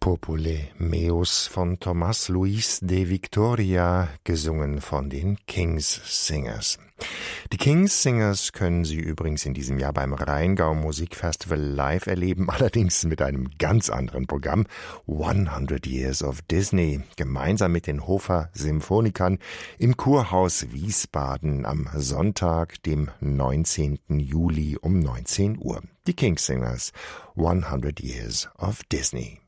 Popule meus von Tomás Luis de Victoria, gesungen von den King's Singers. Die King's Singers können Sie übrigens in diesem Jahr beim Rheingau Musikfestival live erleben, allerdings mit einem ganz anderen Programm, 100 Years of Disney, gemeinsam mit den Hofer Symphonikern im Kurhaus Wiesbaden am Sonntag, dem 19. Juli um 19 Uhr. Die King's Singers, 100 Years of Disney.